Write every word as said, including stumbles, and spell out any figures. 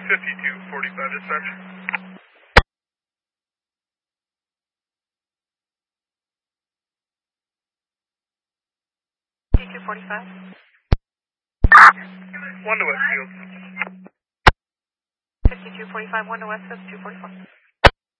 fifty-two forty-five dispatch. fifty-two forty-five. One to Westfield. fifty-two forty-five, one to Westfield, two forty-four.